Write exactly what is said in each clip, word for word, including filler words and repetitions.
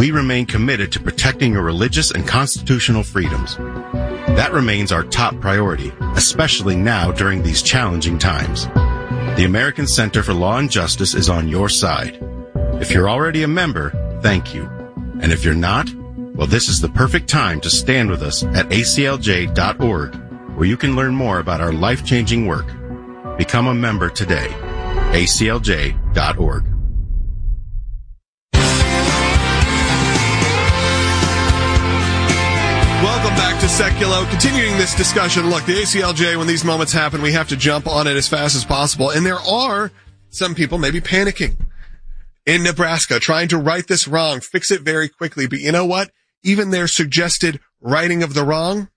we remain committed to protecting your religious and constitutional freedoms. That remains our top priority, especially now during these challenging times. The American Center for Law and Justice is on your side. If you're already a member, thank you. And if you're not, well, this is the perfect time to stand with us at A C L J dot org, where you can learn more about our life-changing work. Become a member today. A C L J dot org. Welcome back to Seculo. Continuing this discussion, look, the A C L J, when these moments happen, we have to jump on it as fast as possible. And there are some people maybe panicking in Nebraska, trying to right this wrong, fix it very quickly. But you know what? Even their suggested righting of the wrong,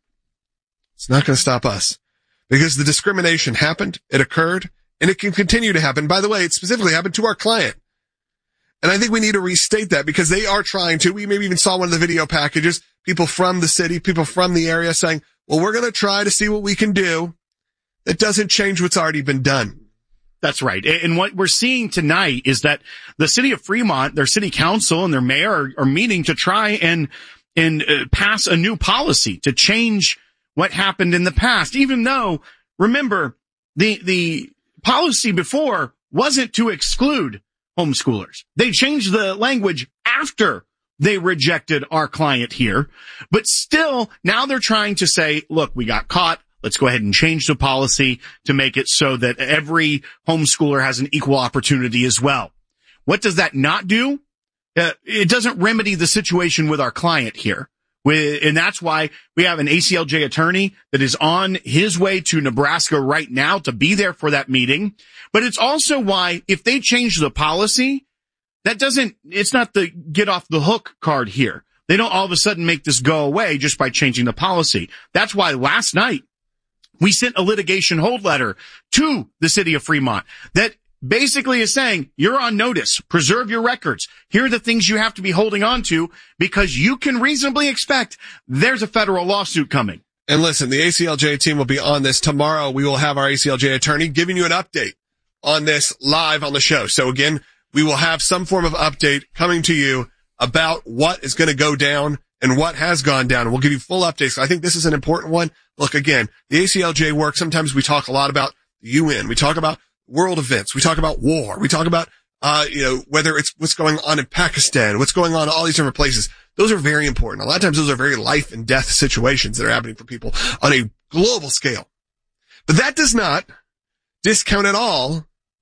it's not going to stop us. Because the discrimination happened, it occurred, and it can continue to happen. By the way, it specifically happened to our client. And I think we need to restate that because they are trying to. We maybe even saw one of the video packages, people from the city, people from the area saying, well, we're going to try to see what we can do. That doesn't change what's already been done. That's right. And what we're seeing tonight is that the city of Fremont, their city council and their mayor are, are meeting to try and, and uh, pass a new policy to change what happened in the past, even though, remember, the, the policy before wasn't to exclude homeschoolers. They changed the language after they rejected our client here, but still now they're trying to say, look, we got caught. Let's go ahead and change the policy to make it so that every homeschooler has an equal opportunity as well. What does that not do? Uh, it doesn't remedy the situation with our client here. We, and that's why we have an A C L J attorney that is on his way to Nebraska right now to be there for that meeting. But it's also why if they change the policy, that doesn't, it's not the get off the hook card here. They don't all of a sudden make this go away just by changing the policy. That's why last night we sent a litigation hold letter to the city of Fremont that basically is saying you're on notice. Preserve your records. Here are the things you have to be holding on to because you can reasonably expect there's a federal lawsuit coming. And listen, the A C L J team will be on this tomorrow. We will have our A C L J attorney giving you an update on this live on the show. So again, we will have some form of update coming to you about what is going to go down and what has gone down. And we'll give you full updates. I think this is an important one. Look, again, the A C L J work, sometimes we talk a lot about the U N. We talk about world events. We talk about war. We talk about, uh, you know, whether it's what's going on in Pakistan, what's going on in all these different places. Those are very important. A lot of times those are very life and death situations that are happening for people on a global scale. But that does not discount at all.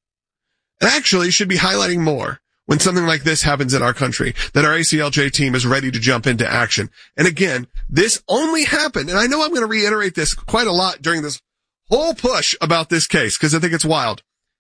It actually should be highlighting more when something like this happens in our country, that our A C L J team is ready to jump into action. And again, this only happened, and I know I'm going to reiterate this quite a lot during this whole push about this case because I think it's wild.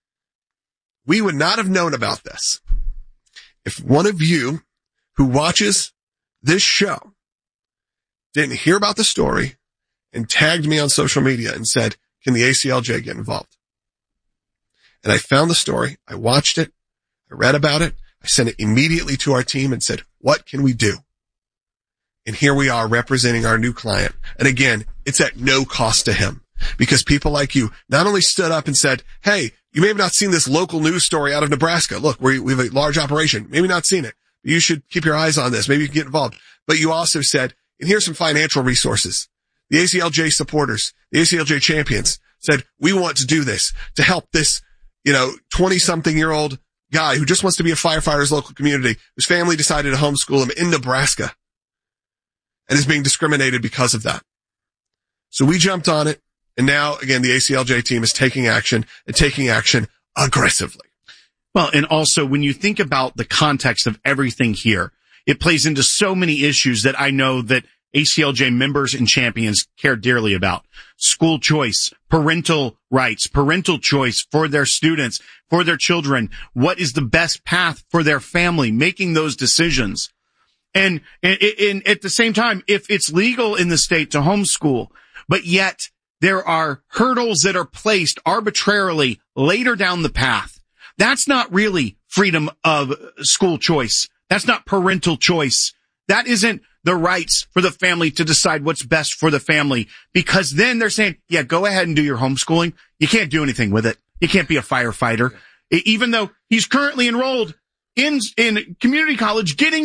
We would not have known about this if one of you who watches this show didn't hear about the story and tagged me on social media and said, can the A C L J get involved? And I found the story. I watched it. I read about it. I sent it immediately to our team and said, what can we do? And here we are representing our new client. And again, it's at no cost to him because people like you not only stood up and said, hey, you may have not seen this local news story out of Nebraska. Look, we, we have a large operation. Maybe not seen it. You should keep your eyes on this. Maybe you can get involved. But you also said, and here's some financial resources. The A C L J supporters, the A C L J champions said, we want to do this to help this, you know, twenty something year old guy who just wants to be a firefighter in his local community, whose family decided to homeschool him in Nebraska and is being discriminated because of that. So we jumped on it. And now, again, the A C L J team is taking action and taking action aggressively. Well, and also when you think about the context of everything here, it plays into so many issues that I know that A C L J members and champions care dearly about. School choice, parental rights, parental choice for their students, for their children. What is the best path for their family, making those decisions. And, and, and at the same time, if it's legal in the state to homeschool, but yet there are hurdles that are placed arbitrarily later down the path, that's not really freedom of school choice. That's not parental choice. That isn't the rights for the family to decide what's best for the family, because then they're saying, yeah, go ahead and do your homeschooling. You can't do anything with it. You can't be a firefighter. Even though he's currently enrolled in, in community college getting